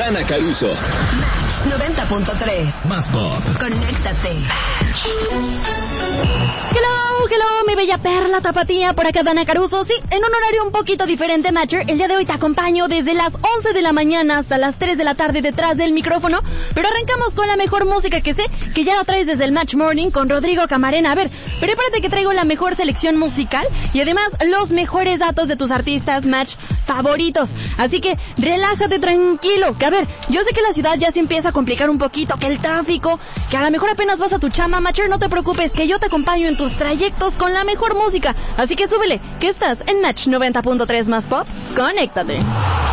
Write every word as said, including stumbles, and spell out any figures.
Dana Caruso. Match noventa punto tres. Más pop. Conéctate. Hello, hello, mi bella perla tapatía, por acá Dana Caruso. Sí, en un horario un poquito diferente, Matcher. El día de hoy te acompaño desde las once de la mañana hasta las tres de la tarde detrás del micrófono. Pero arrancamos con la mejor música que sé, que ya la traes desde el Match Morning con Rodrigo Camarena. A ver, prepárate que traigo la mejor selección musical y además los mejores datos de tus artistas Match favoritos. Así que relájate tranquilo, que a ver, yo sé que la ciudad ya se empieza a complicar un poquito, que el tráfico, que a lo mejor apenas vas a tu chamba, Matcher, no te preocupes, que yo te acompaño en tus trayectos con la mejor música. Así que súbele, que estás en Match noventa punto tres más pop. Conéctate.